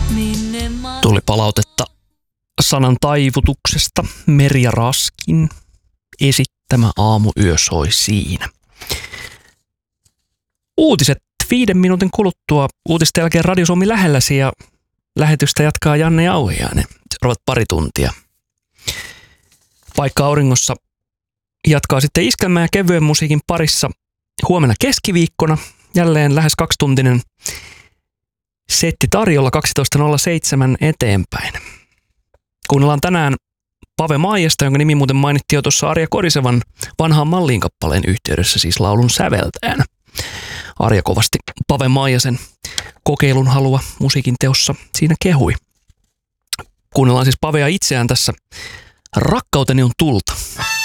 Tuli palautetta sanan taivutuksesta. Merja Raskin esittämä Aamuyö soi siinä. Uutiset 5 minuutin kuluttua. Uutisten jälkeen Radio Suomi lähelläsi ja lähetystä jatkaa Janne Jauhiainen. Seuraavat pari tuntia. Paikka auringossa jatkaa sitten iskelmää ja kevyen musiikin parissa huomenna keskiviikkona. Jälleen lähes 2-tuntinen setti tarjolla 12.07 eteenpäin. Kuunnellaan tänään Pave Maijasta, jonka nimi muuten mainittiin jo tuossa Arja Korisevan vanhaan malliin kappaleen yhteydessä, siis laulun säveltäjänä. Arja kovasti Pave Maijasen kokeilun halua musiikin teossa siinä kehui. Kuunnellaan siis Pavea itseään tässä Rakkauteni on tulta.